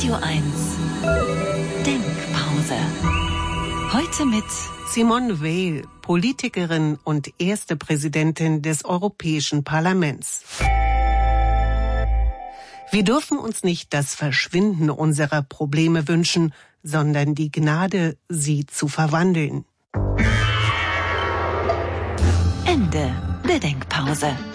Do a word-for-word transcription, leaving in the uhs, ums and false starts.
Radio eins Denkpause. Heute mit Simone Veil, Politikerin und erste Präsidentin des Europäischen Parlaments. Wir dürfen uns nicht das Verschwinden unserer Probleme wünschen, sondern die Gnade, sie zu verwandeln. Ende der Denkpause.